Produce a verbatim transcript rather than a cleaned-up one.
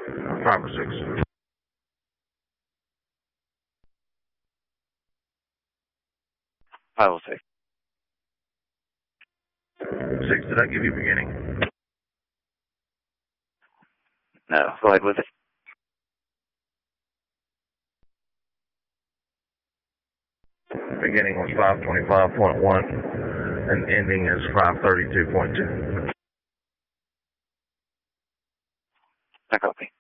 Five or six. Five or six. Six, did I give you beginning? No, go ahead with it. Beginning was five twenty-five point one, and ending is five thirty-two point two. I copy.